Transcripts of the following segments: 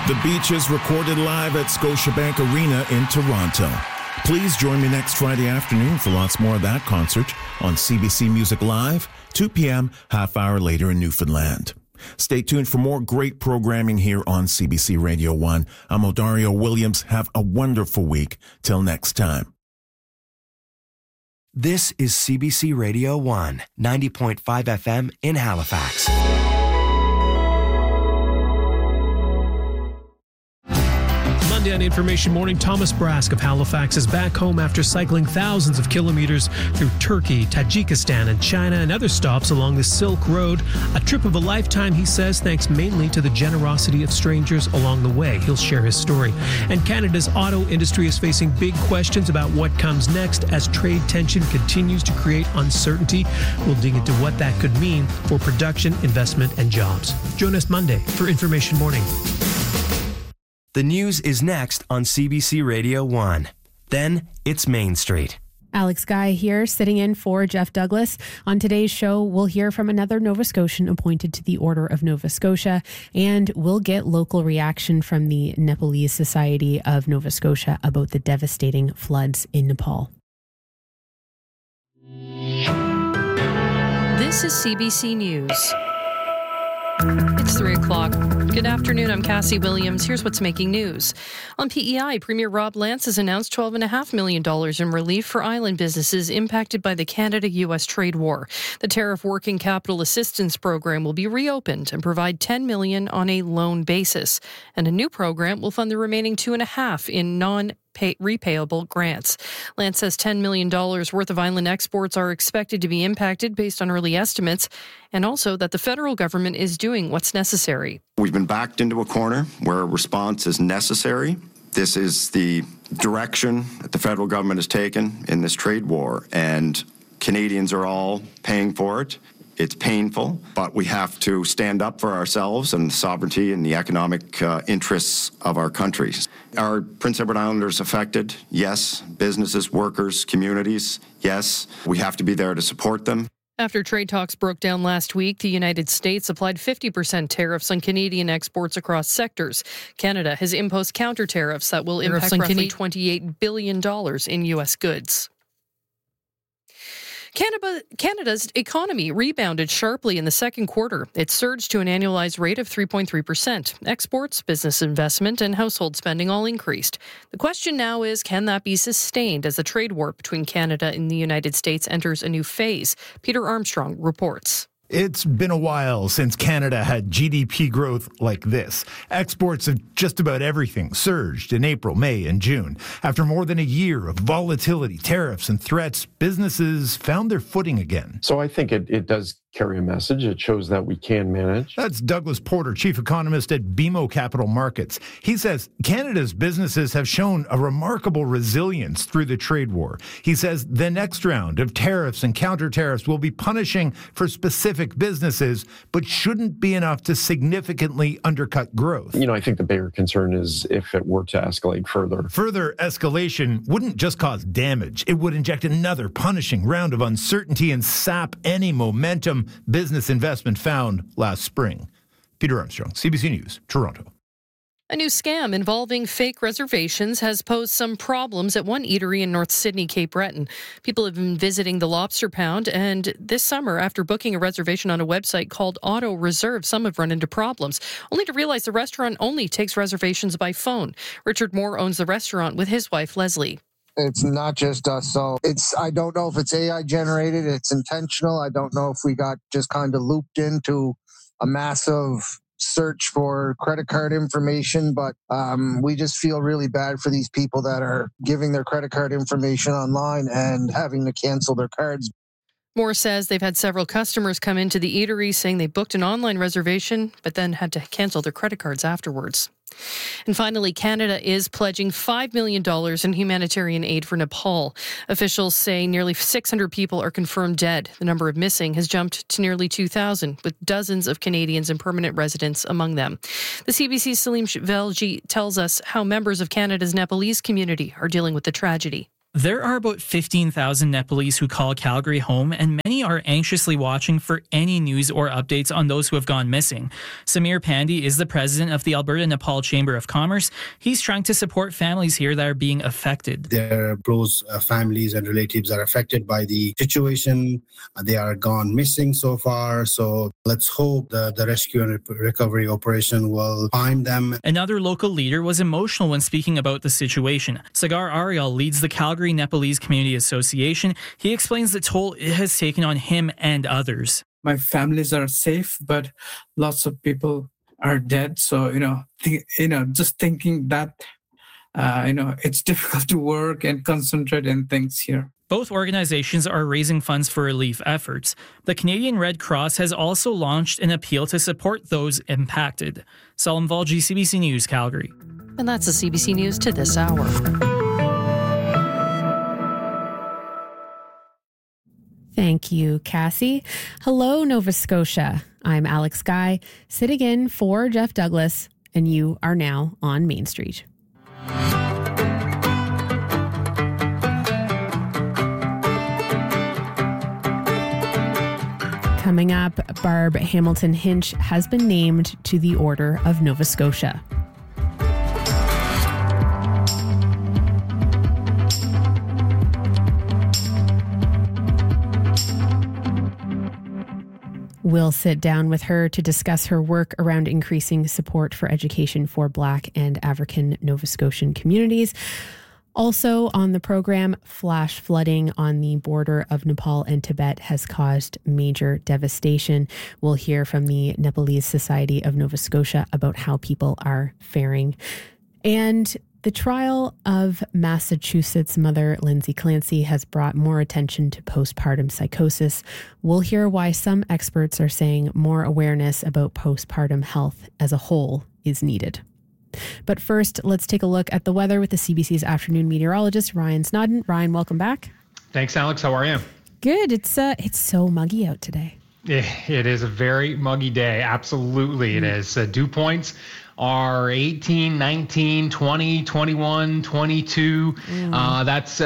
The Beach is recorded live at Scotiabank Arena in Toronto. Please join me next Friday afternoon for lots more of that concert on CBC Music Live, 2 p.m., half hour later in Newfoundland. Stay tuned for more great programming here on CBC Radio 1. I'm Odario Williams. Have a wonderful week. Till next time. This is CBC Radio 1, 90.5 FM in Halifax. Monday on Information Morning, Thomas Brask of Halifax is back home after cycling thousands of kilometers through Turkey, Tajikistan, and China, and other stops along the Silk Road. A trip of a lifetime, he says, thanks mainly to the generosity of strangers along the way. He'll share his story. And Canada's auto industry is facing big questions about what comes next as trade tension continues to create uncertainty. We'll dig into what that could mean for production, investment, and jobs. Join us Monday for Information Morning. The news is next on CBC Radio 1. Then it's Main Street. Alex Guy here, sitting in for Jeff Douglas. On today's show, we'll hear from another Nova Scotian appointed to the Order of Nova Scotia, and we'll get local reaction from the Nepalese Society of Nova Scotia about the devastating floods in Nepal. This is CBC News. It's 3 o'clock. Good afternoon, I'm Cassie Williams. Here's what's making news. On PEI, Premier Rob Lance has announced $12.5 million in relief for island businesses impacted by the Canada-U.S. trade war. The Tariff Working Capital Assistance Program will be reopened and provide $10 million on a loan basis. And a new program will fund the remaining $2.5 million in repayable grants. Lance says $10 million worth of island exports are expected to be impacted based on early estimates, and also that the federal government is doing what's necessary. We've been backed into a corner where a response is necessary. This is the direction that the federal government has taken in this trade war, and Canadians are all paying for it. It's painful, but we have to stand up for ourselves and the sovereignty and the economic interests of our countries. Are Prince Edward Islanders affected? Yes. Businesses, workers, communities? Yes. We have to be there to support them. After trade talks broke down last week, the United States applied 50% tariffs on Canadian exports across sectors. Canada has imposed counter tariffs that will impact roughly $28 billion in U.S. goods. Canada's economy rebounded sharply in the second quarter. It surged to an annualized rate of 3.3%. Exports, business investment, and household spending all increased. The question now is, can that be sustained as the trade war between Canada and the United States enters a new phase? Peter Armstrong reports. It's been a while since Canada had GDP growth like this. Exports of just about everything surged in April, May, and June. After more than a year of volatility, tariffs, and threats, businesses found their footing again. So I think it does carry a message. It shows that we can manage. That's Douglas Porter, chief economist at BMO Capital Markets. He says Canada's businesses have shown a remarkable resilience through the trade war. He says the next round of tariffs and counter-tariffs will be punishing for specific businesses, but shouldn't be enough to significantly undercut growth. I think the bigger concern is if it were to escalate further. Further escalation wouldn't just cause damage. It would inject another punishing round of uncertainty and sap any momentum business investment found last spring. Peter Armstrong, CBC News, Toronto. A new scam involving fake reservations has posed some problems at one eatery in North Sydney, Cape Breton. People have been visiting the Lobster Pound, and this summer, after booking a reservation on a website called Auto Reserve, some have run into problems, only to realize the restaurant only takes reservations by phone. Richard Moore owns the restaurant with his wife, Leslie. It's not just us. So I don't know if it's AI generated. It's intentional. I don't know if we got just kind of looped into a massive search for credit card information, but we just feel really bad for these people that are giving their credit card information online and having to cancel their cards. Moore says they've had several customers come into the eatery saying they booked an online reservation, but then had to cancel their credit cards afterwards. And finally, Canada is pledging $5 million in humanitarian aid for Nepal. Officials say nearly 600 people are confirmed dead. The number of missing has jumped to nearly 2,000, with dozens of Canadians and permanent residents among them. The CBC's Salim Velji tells us how members of Canada's Nepalese community are dealing with the tragedy. There are about 15,000 Nepalese who call Calgary home, and many are anxiously watching for any news or updates on those who have gone missing. Samir Pandey is the president of the Alberta Nepal Chamber of Commerce. He's trying to support families here that are being affected. Their close families and relatives are affected by the situation. They are gone missing so far. So let's hope the rescue and recovery operation will find them. Another local leader was emotional when speaking about the situation. Sagar Ariel leads the Calgary Nepalese Community Association. He explains the toll it has taken on him and others. My families are safe, but lots of people are dead. So, just thinking that, it's difficult to work and concentrate on things here. Both organizations are raising funds for relief efforts. The Canadian Red Cross has also launched an appeal to support those impacted. Salim Valji, CBC News, Calgary. And that's the CBC News to this hour. Thank you, Cassie. Hello, Nova Scotia. I'm Alex Guy, sitting in for Jeff Douglas, and you are now on Main Street. Coming up, Barb Hamilton Hinch has been named to the Order of Nova Scotia. We'll sit down with her to discuss her work around increasing support for education for Black and African Nova Scotian communities. Also on the program, flash flooding on the border of Nepal and Tibet has caused major devastation. We'll hear from the Nepalese Society of Nova Scotia about how people are faring. And the trial of Massachusetts mother Lindsay Clancy has brought more attention to postpartum psychosis. We'll hear why some experts are saying more awareness about postpartum health as a whole is needed. But first, let's take a look at the weather with the CBC's afternoon meteorologist, Ryan Snodden. Ryan, welcome back. Thanks, Alex. How are you? Good. It's so muggy out today. It is a very muggy day. Absolutely, it is. Dew points are 18, 19, 20, 21, 22. That's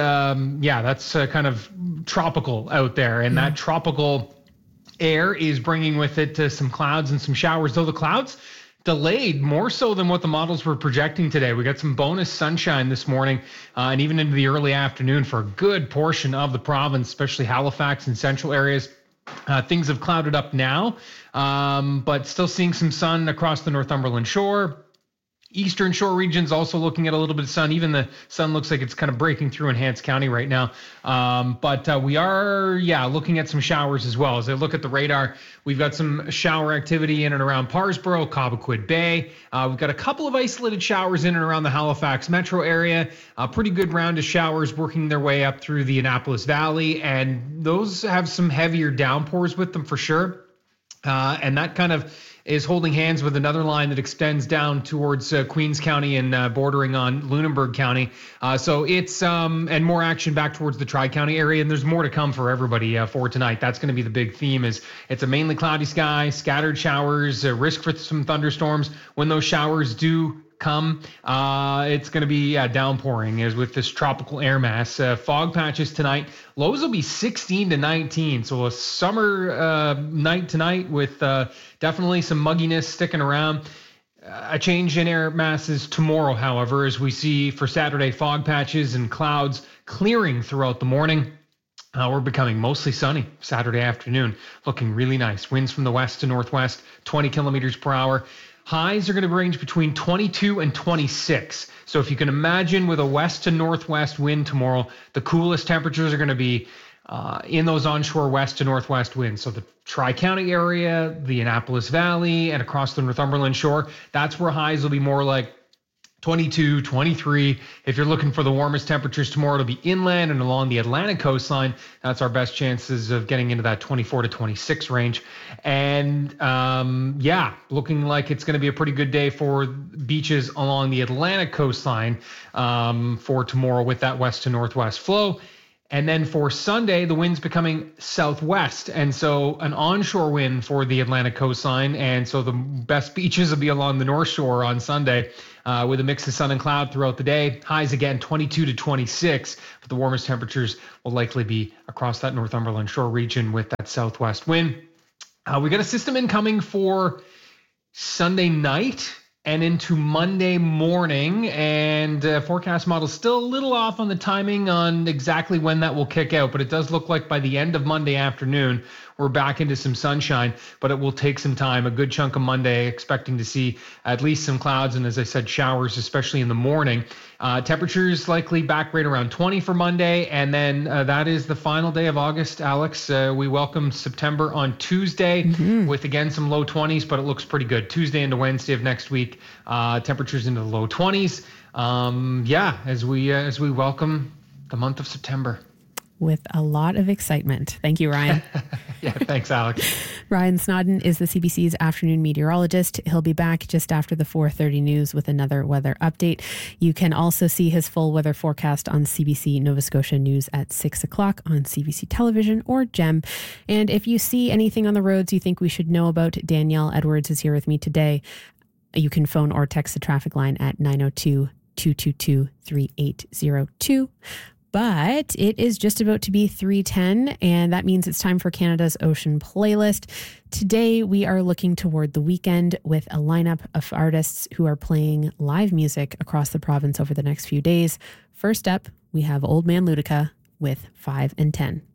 kind of tropical out there. And that tropical air is bringing with it some clouds and some showers, though the clouds delayed more so than what the models were projecting today. We got some bonus sunshine this morning and even into the early afternoon for a good portion of the province, especially Halifax and central areas. Things have clouded up now, but still seeing some sun across the Northumberland shore. Eastern Shore regions also looking at a little bit of sun. Even the sun looks like it's kind of breaking through in Hants County right now. But we are, looking at some showers as well. As I look at the radar, we've got some shower activity in and around Parsboro, Cobequid Bay. We've got a couple of isolated showers in and around the Halifax metro area. A pretty good round of showers working their way up through the Annapolis Valley. And those have some heavier downpours with them for sure. And that kind of is holding hands with another line that extends down towards Queens County and bordering on Lunenburg County. So it's and more action back towards the Tri-County area. And there's more to come for everybody for tonight. That's going to be the big theme. Is it's a mainly cloudy sky, scattered showers, risk for some thunderstorms. When those showers do come, it's going to be downpouring as with this tropical air mass. Fog patches tonight. Lows will be 16 to 19. So a summer night tonight with definitely some mugginess sticking around. A change in air masses tomorrow, however, as we see for Saturday fog patches and clouds clearing throughout the morning. We're becoming mostly sunny Saturday afternoon. Looking really nice. Winds from the west to northwest, 20 kilometers per hour. Highs are going to range between 22 and 26. So if you can imagine with a west to northwest wind tomorrow, the coolest temperatures are going to be in those onshore west to northwest winds. So the Tri-County area, the Annapolis Valley, and across the Northumberland shore, that's where highs will be more like 22, 23. If you're looking for the warmest temperatures tomorrow, it'll be inland and along the Atlantic coastline. That's our best chances of getting into that 24 to 26 range. And looking like it's going to be a pretty good day for beaches along the Atlantic coastline for tomorrow with that west to northwest flow. And then for Sunday, the wind's becoming southwest. And so an onshore wind for the Atlantic coastline. And so the best beaches will be along the North Shore on Sunday with a mix of sun and cloud throughout the day. Highs again, 22 to 26. But the warmest temperatures will likely be across that Northumberland Shore region with that southwest wind. We got a system incoming for Sunday night and into Monday morning, and forecast model still a little off on the timing on exactly when that will kick out, but it does look like by the end of Monday afternoon, we're back into some sunshine, but it will take some time. A good chunk of Monday, expecting to see at least some clouds and, as I said, showers, especially in the morning. Temperatures likely back right around 20 for Monday, and then that is the final day of August, Alex. We welcome September on Tuesday with, again, some low 20s, but it looks pretty good. Tuesday into Wednesday of next week, temperatures into the low 20s. As we welcome the month of September. With a lot of excitement. Thank you, Ryan. Yeah, thanks, Alex. Ryan Snodden is the CBC's afternoon meteorologist. He'll be back just after the 4:30 news with another weather update. You can also see his full weather forecast on CBC Nova Scotia News at 6 o'clock on CBC Television or GEM. And if you see anything on the roads you think we should know about, Danielle Edwards is here with me today. You can phone or text the traffic line at 902-222-3802. But it is just about to be 3:10, and that means it's time for Canada's Ocean Playlist. Today, we are looking toward the weekend with a lineup of artists who are playing live music across the province over the next few days. First up, we have Old Man Ludica with 5 and 10.